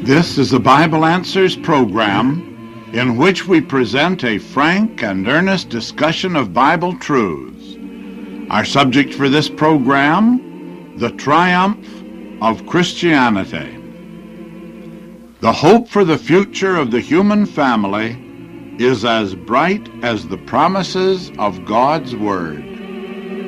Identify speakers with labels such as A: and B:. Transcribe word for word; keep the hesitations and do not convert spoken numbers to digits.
A: This is the Bible Answers program, in which we present a frank and earnest discussion of Bible truths. Our subject for this program, the triumph of Christianity. The hope for the future of the human family is as bright as the promises of God's Word.